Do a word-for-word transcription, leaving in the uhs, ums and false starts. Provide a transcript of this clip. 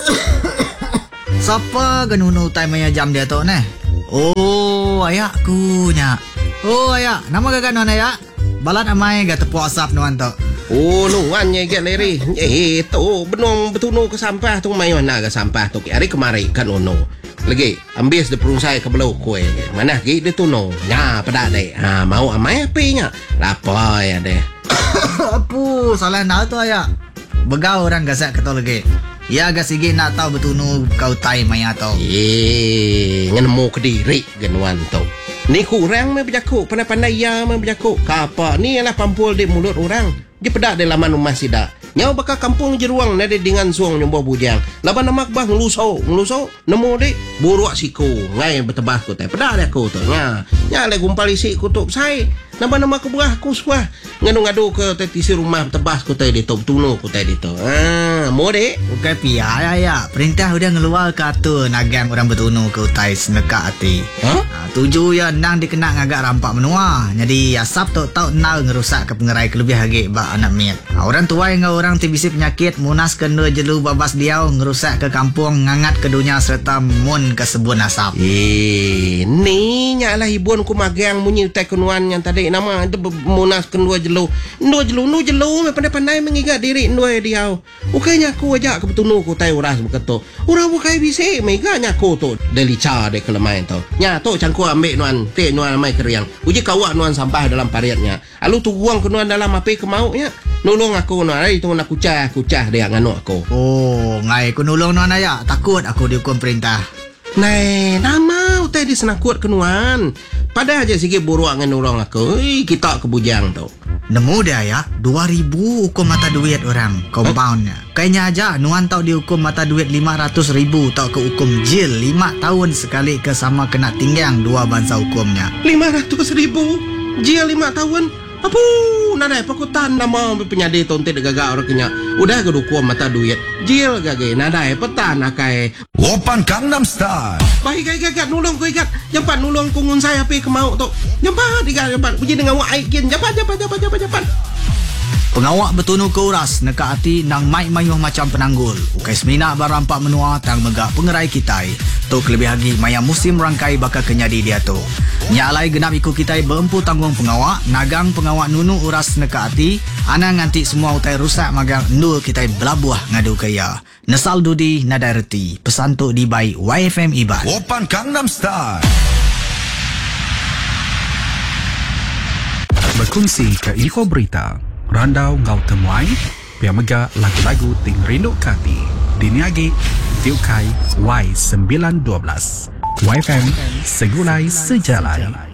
Siapa genunu time maya jam dia tu ne? Oh, ayakku nya. Oh, ayak. Nama gagan nuan ayak? Balat amai ga tepuk asap nuan tu. Oh, nuan nya get leri. Eh, tu benong betunu ke sampah tu mai mana ke sampah tu. Hari kemari kan ono. Lagi ambil de perung saya ke belau kue. Mana gi de tuno. Nya pada dek. Ha, mau amai api nya. Lapa ya deh. Apu, salah nak tu ayak. Begau orang gasak kata lagi. Ya agak sigi nak tahu betunu kau tai maya tu. Eh, ngenemu ke diri genuan tu. Ni kurang me berjakuk, pandai-pandai ya me berjakuk. Kapa ni ialah pampul di mulut orang. Dia pedak di laman rumah sida. Nyau bakal kampung jeruang nade dengan suang nyombo bujang. Laban namak bah ngeluso, ngeluso nemu dik buruak siku. Ngai bertebah ku teh. Pedak dia ku tu. Nya, nya le gumpal isi kutup sai. Nama nama ku berah ku suah. Ngadu-ngadu ke tetisi rumah tebas ku teh di tu, tunu ku teh di tu. Ah, mau dik? Bukan pia ya ya. Perintah udah ngeluar kata nagang orang bertunu ke utai seneka hati. Ha? Ha, tuju ya nang dikena ngagak rampak menua. Jadi asap tu tau nal ngerusak ke pengerai kelebih hagi ba anak miat. Ha, orang tua yang orang tibisi penyakit munas kena jelu babas diau ngerusak ke kampung ngangat ke dunia serta mun ke sebun asap. Eh, ni nyalah ibun ku magang munyi utai kenuan yang tadi nama munas kendua jelu. Ndua jelu, nu jelu me pandai-pandai mengingat diri ndua diau. Ukainya aku ajak ke betunu ku tai uras beketo. Urang bukai bisi meganya ku tu delica de kelemai tu. Nya tu cangku ambil nuan, te nuan mai keriang. Uji kawak nuan sampah dalam pariatnya. Alu tu buang ke nuan dalam api ke mau nya. Nolong aku nuan, ai tu nak kucah, kucah dia nganu aku. Oh, ngai ku nolong nuan ayak. Takut aku dihukum perintah. Nai, nama utai di senakut ke nuan. Pada aja sikit buruak dengan orang aku. Eh, kita ke bujang tu. Nemu dia ya, dua ribu hukum mata duit orang, compoundnya. Kayaknya aja, nuan tau dihukum mata duit lima ratus ribu, tau ke hukum jil lima tahun sekali ke sama kena tinggang dua bangsa hukumnya. lima ratus ribu? Jil lima tahun? Apa? Nadai pakutan nama penyadi tonte de gagak orang kenya. Udah ke hukum mata duit. Jil gage, nadai petan akai. Open Gangnam Style. Baik gagak gagak nulung ku ikat. Jampat nulung kungun saya api ke mau tu. Jampat ikat jampat. Puji dengan wak aikin. Jampat jampat jampat jampat jampat. Pengawak betunu ke uras neka hati nang mai mayuh macam penanggul. Ukai semina barampak menua tang megak pengerai kitai. Tu kelebih lagi maya musim rangkai bakal kenyadi dia tu. Nyalai genap ikut kitai berempu tanggung pengawak. Nagang pengawak nunu uras neka hati. Ana nganti semua utai rusak magang nul kitai belabuah ngadu kaya. Nesal dudi nadai reti. Pesan tu di by Y F M Iban. Open Gangnam Style. Berkongsi ke info berita. Randau ngau temuai, pia mega lagu-lagu ting rindu kati. Diniagi, Tiukai Y sembilan dua belas. Y F M, segulai sejalan.